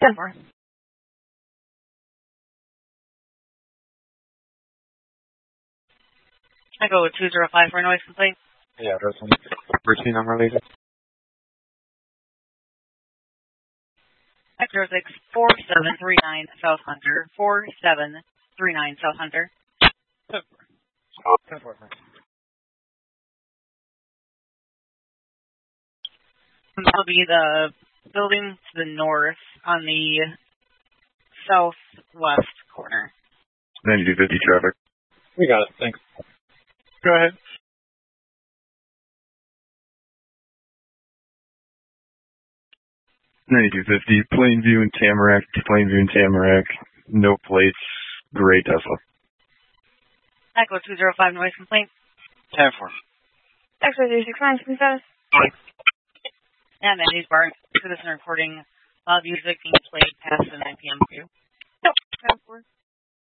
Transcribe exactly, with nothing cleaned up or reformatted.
ten four. I go with two zero five for a noise complaint. Yeah, address and routine number, later. zero six four seven three nine South Hunter. four seven three nine South Hunter. ten four. That'll be the building to the north on the southwest corner. ninety-two fifty traffic. We got it, thanks. Go ahead. ninety-two fifty, Plainview and Tamarack, Plainview and Tamarack, no plates, gray Tesla. Echo two zero five noise complaint. ten four. X-ray three six nine, status. And Andy's Bar, citizen reporting loud music being played